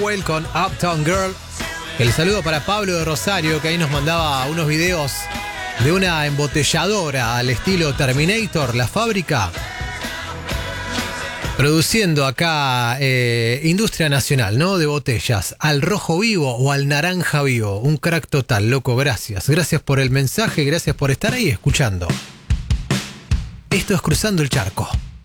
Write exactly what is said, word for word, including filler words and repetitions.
Well con Uptown Girl. El saludo para Pablo de Rosario, que ahí nos mandaba unos videos de una embotelladora al estilo Terminator, la fábrica, produciendo acá eh, industria nacional, ¿no? De botellas, al rojo vivo o al naranja vivo. Un crack total, loco, gracias. Gracias por el mensaje, gracias por estar ahí escuchando. Esto es Cruzando el Charco.